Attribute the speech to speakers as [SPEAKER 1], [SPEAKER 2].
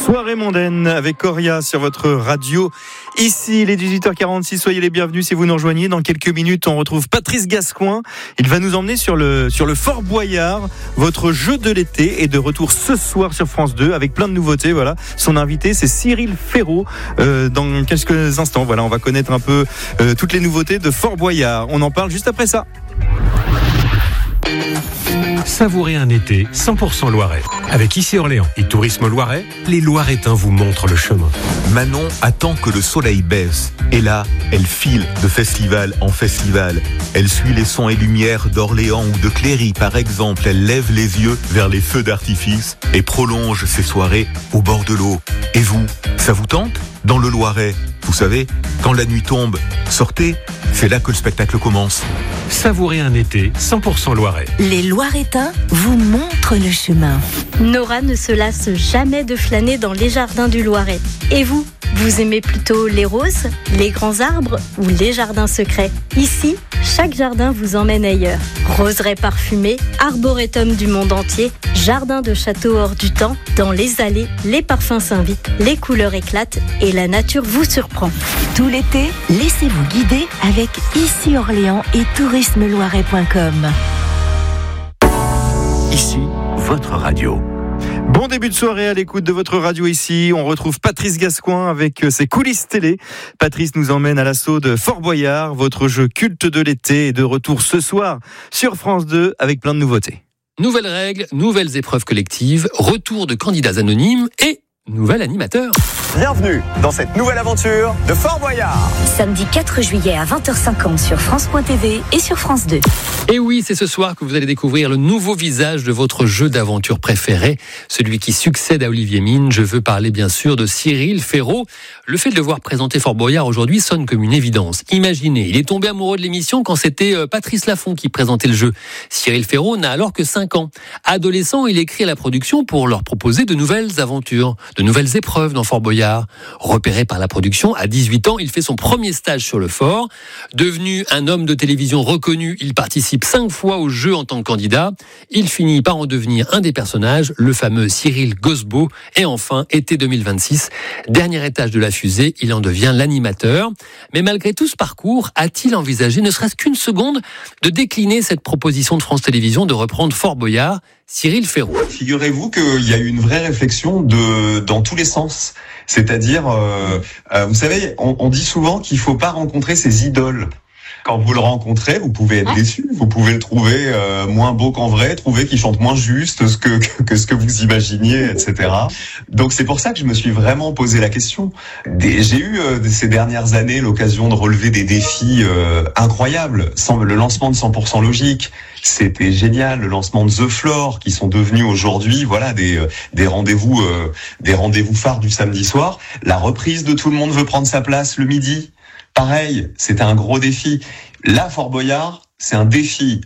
[SPEAKER 1] Soirée mondaine avec Coria sur votre radio. Ici, il est 18h46, soyez les bienvenus si vous nous rejoignez. Dans quelques minutes, on retrouve Patrice Gascoin. Il va nous emmener sur le Fort Boyard. Votre jeu de l'été est de retour ce soir sur France 2 avec plein de nouveautés. Voilà. Son invité, c'est Cyril Ferraud. Dans quelques instants, voilà, on va connaître un peu toutes les nouveautés de Fort Boyard. On en parle juste après ça.
[SPEAKER 2] Savourez un été 100% Loiret. Avec Ici Orléans et Tourisme Loiret, les Loiretains vous montrent le chemin.
[SPEAKER 3] Manon attend que le soleil baisse. Et là, elle file de festival en festival. Elle suit les sons et lumières d'Orléans ou de Cléry, par exemple. Elle lève les yeux vers les feux d'artifice et prolonge ses soirées au bord de l'eau. Et vous, ça vous tente ? Dans le Loiret, vous savez, quand la nuit tombe, sortez, c'est là que le spectacle commence.
[SPEAKER 2] Savourez un été 100% Loiret.
[SPEAKER 4] Les Loiretains vous montrent le chemin.
[SPEAKER 5] Nora ne se lasse jamais de flâner dans les jardins du Loiret. Et vous, vous aimez plutôt les roses, les grands arbres ou les jardins secrets ? Ici, chaque jardin vous emmène ailleurs. Roseraie parfumée, arboretum du monde entier, jardin de château hors du temps, dans les allées, les parfums s'invitent, les couleurs éclatent et la nature vous surprend.
[SPEAKER 4] Tout l'été, laissez-vous guider avec Ici Orléans et tourismeloiret.com.
[SPEAKER 2] Ici, votre radio.
[SPEAKER 1] Bon début de soirée à l'écoute de votre radio ici. On retrouve Patrice Gascoin avec ses coulisses télé. Patrice nous emmène à l'assaut de Fort Boyard. Votre jeu culte de l'été est de retour ce soir sur France 2 avec plein de nouveautés.
[SPEAKER 6] Nouvelles règles, nouvelles épreuves collectives, retour de candidats anonymes et nouvel animateur.
[SPEAKER 7] Bienvenue dans cette nouvelle aventure de Fort Boyard.
[SPEAKER 4] Samedi 4 juillet à 20h50 sur France.tv et sur France 2.
[SPEAKER 6] Et oui, c'est ce soir que vous allez découvrir le nouveau visage de votre jeu d'aventure préféré, celui qui succède à Olivier Mine. Je veux parler bien sûr de Cyril Ferraud. Le fait de le voir présenter Fort Boyard aujourd'hui sonne comme une évidence. Imaginez, il est tombé amoureux de l'émission quand c'était Patrice Laffont qui présentait le jeu. Cyril Ferraud n'a alors que 5 ans. Adolescent, il écrit à la production pour leur proposer de nouvelles aventures, de nouvelles épreuves dans Fort Boyard. Repéré par la production, à 18 ans, il fait son premier stage sur le fort. Devenu un homme de télévision reconnu, il participe 5 fois au jeu en tant que candidat. Il finit par en devenir un des personnages, le fameux Cyril Gosbeau. Et enfin, été 2026, dernier étage de la fusée, il en devient l'animateur. Mais malgré tout ce parcours, a-t-il envisagé, ne serait-ce qu'une seconde, de décliner cette proposition de France Télévisions de reprendre Fort Boyard ? Cyril Ferraud.
[SPEAKER 8] Figurez-vous qu'il y a eu une vraie réflexion dans tous les sens. C'est-à-dire, vous savez, on dit souvent qu'il faut pas rencontrer ses idoles. Quand vous le rencontrez, vous pouvez être déçu, vous pouvez le trouver moins beau qu'en vrai, trouver qu'il chante moins juste que ce que vous imaginiez, etc. Donc c'est pour ça que je me suis vraiment posé la question. J'ai eu ces dernières années l'occasion de relever des défis incroyables. Le lancement de 100% Logique, c'était génial. Le lancement de The Floor, qui sont devenus aujourd'hui, voilà, des rendez-vous phares du samedi soir. La reprise de Tout le monde veut prendre sa place le midi. Pareil, c'était un gros défi. Là, Fort Boyard, c'est un défi